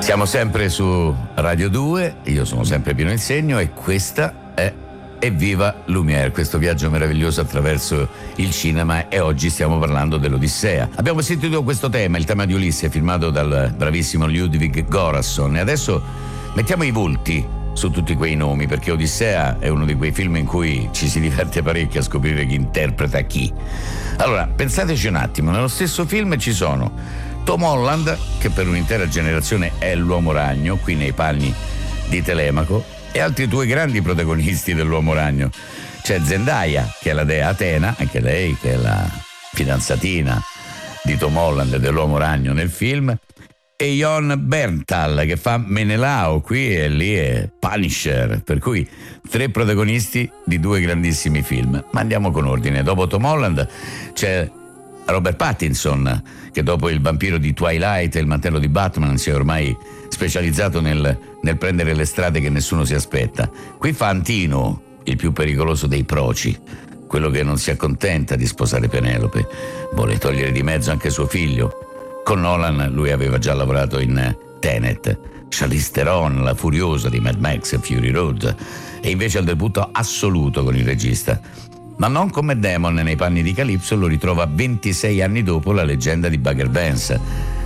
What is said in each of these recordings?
Siamo sempre su Radio 2, io sono sempre Pino Insegno e questa è Evviva Lumière, questo viaggio meraviglioso attraverso il cinema, e oggi stiamo parlando dell'Odissea. Abbiamo sentito questo tema, il tema di Ulisse, firmato dal bravissimo Ludwig Göransson, e adesso mettiamo i volti su tutti quei nomi, perché Odissea è uno di quei film in cui ci si diverte parecchio a scoprire chi interpreta chi. Allora, pensateci un attimo, nello stesso film ci sono Tom Holland, che per un'intera generazione è l'uomo ragno, qui nei panni di Telemaco, e altri due grandi protagonisti dell'uomo ragno. C'è Zendaya, che è la dea Atena, anche lei che è la fidanzatina di Tom Holland e dell'uomo ragno nel film, e Jon Bernthal che fa Menelao qui, e lì è Punisher, per cui tre protagonisti di due grandissimi film. Ma andiamo con ordine. Dopo Tom Holland c'è Robert Pattinson, che dopo il vampiro di Twilight e il mantello di Batman si è ormai specializzato nel prendere le strade che nessuno si aspetta. Qui fa Antino, il più pericoloso dei proci, quello che non si accontenta di sposare Penelope, vuole togliere di mezzo anche suo figlio. Con Nolan lui aveva già lavorato in Tenet, Charlize Theron, la furiosa di Mad Max e Fury Road, e invece al debutto assoluto con il regista. Ma non come Damon nei panni di Calypso lo ritrova 26 anni dopo la leggenda di Bugger Vance.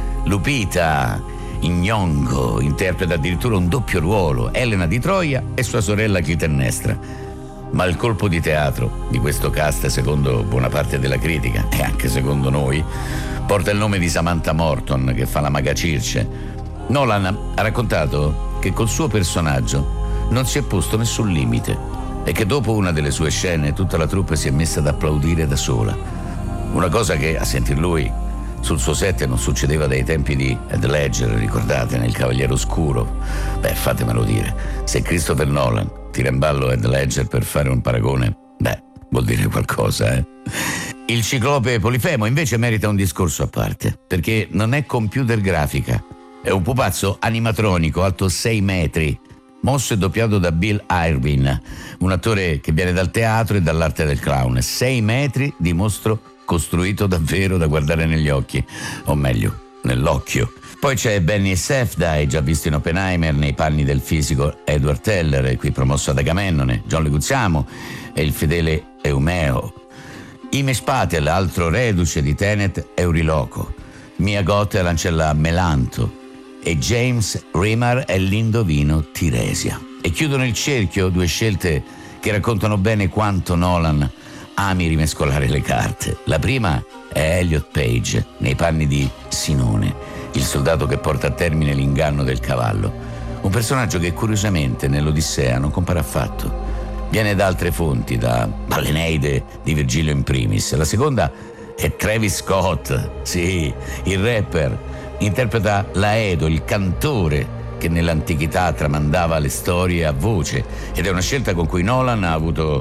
Lupita Nyong'o interpreta addirittura un doppio ruolo, Elena di Troia e sua sorella Clitennestra. Ma il colpo di teatro di questo cast, secondo buona parte della critica e anche secondo noi, porta il nome di Samantha Morton, che fa la maga Circe. Nolan ha raccontato che col suo personaggio non si è posto nessun limite e che dopo una delle sue scene tutta la troupe si è messa ad applaudire da sola. Una cosa che, a sentir lui, sul suo set non succedeva dai tempi di Heath Ledger, ricordate, nel Cavaliere Oscuro. Beh, fatemelo dire, se Christopher Nolan tira in ballo Heath Ledger per fare un paragone, beh, vuol dire qualcosa, eh? Il ciclope Polifemo invece merita un discorso a parte, perché non è computer grafica, è un pupazzo animatronico alto 6 metri, mosso e doppiato da Bill Irwin, un attore che viene dal teatro e dall'arte del clown. 6 metri di mostro costruito davvero da guardare negli occhi, o meglio, nell'occhio. Poi c'è Benny Safdie, già visto in Oppenheimer nei panni del fisico Edward Teller, qui promosso ad Agamennone, John Leguizamo e il fedele Eumeo. Himesh Patel, altro reduce di Tenet, Euriloco. Mia Goth è l'ancella Melanto e James Remar è l'indovino Tiresia. E chiudono il cerchio due scelte che raccontano bene quanto Nolan ami rimescolare le carte. La prima è Elliot Page nei panni di Sinone, il soldato che porta a termine l'inganno del cavallo, un personaggio che curiosamente nell'Odissea non compare affatto. Viene da altre fonti, dall'Eneide di Virgilio in primis. La seconda è Travis Scott, sì, il rapper. Interpreta l'Aedo, il cantore che nell'antichità tramandava le storie a voce, ed è una scelta con cui Nolan ha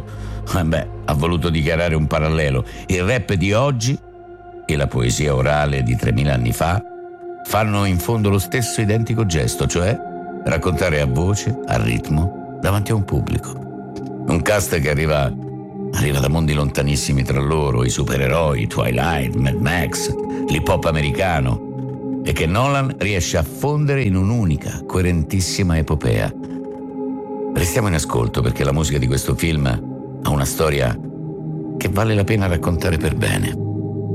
voluto dichiarare un parallelo. Il rap di oggi e la poesia orale di 3000 anni fa fanno in fondo lo stesso identico gesto, cioè raccontare a voce, a ritmo, davanti a un pubblico. Un cast che arriva da mondi lontanissimi tra loro, i supereroi, Twilight, Mad Max, l'hip hop americano, e che Nolan riesce a fondere in un'unica, coerentissima epopea. Restiamo in ascolto, perché la musica di questo film ha una storia che vale la pena raccontare per bene.